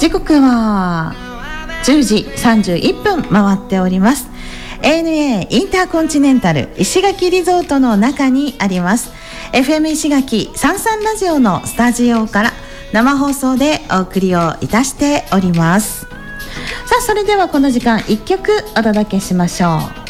時刻は10時31分回っております。 ANA インターコンチネンタル石垣リゾートの中にあります FM 石垣33ラジオのスタジオから生放送でお送りをいたしております。さあ、それではこの時間1曲お届けしましょう。